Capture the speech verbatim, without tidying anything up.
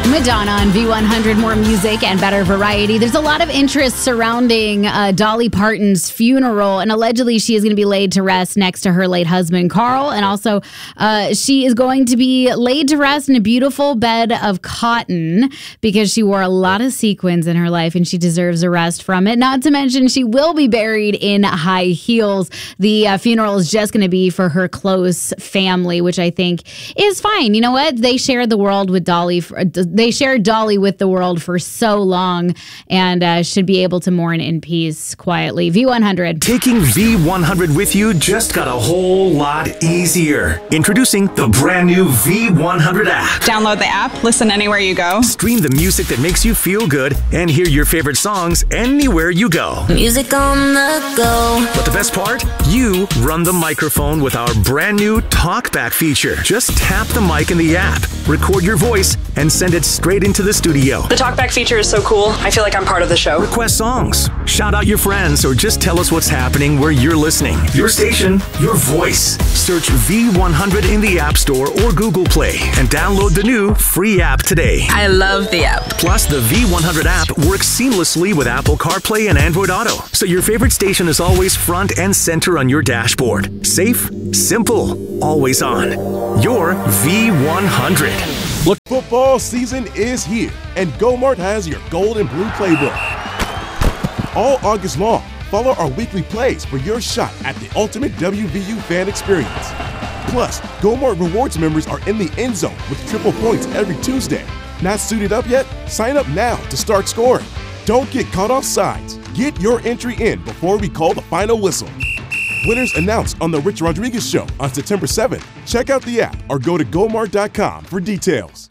Madonna on V one hundred, more music and better variety. There's a lot of interest surrounding uh, Dolly Parton's funeral, and allegedly she is going to be laid to rest next to her late husband, Carl, and also uh, she is going to be laid to rest in a beautiful bed of cotton because she wore a lot of sequins in her life and she deserves a rest from it. Not to mention she will be buried in high heels. The uh, funeral is just going to be for her close family, which I think is fine. You know what? They shared the world with Dolly. For, they shared Dolly with the world for so long and uh, should be able to mourn in peace quietly. V one hundred. Taking V one hundred with you just got a whole lot easier. Introducing the brand new V one hundred app. Download the app, listen anywhere you go. Stream the music that makes you feel good and hear your favorite songs anywhere you go. Music on the go. But the best part? You run the microphone with our brand new TalkBack feature. Just tap the mic in the app, record your voice, and send it straight into the studio. The TalkBack feature is so cool. I feel like I'm part of the show. Request songs, shout out your friends, or just tell us what's happening where you're listening. Your station, your voice. Search V one hundred in the App Store or Google Play and download the new free app today. I love the app. Plus, the V one hundred app works seamlessly with Apple CarPlay and Android Auto, so your favorite station is always front and center on your dashboard. Safe, simple, always on. Your V one hundred. Look, football season is here, and GoMart has your gold and blue playbook. All August long, follow our weekly plays for your shot at the ultimate W V U fan experience. Plus, GoMart Rewards members are in the end zone with triple points every Tuesday. Not suited up yet? Sign up now to start scoring. Don't get caught off sides. Get your entry in before we call the final whistle. Winners announced on The Rich Rodriguez Show on September seventh. Check out the app or go to gomart dot com for details.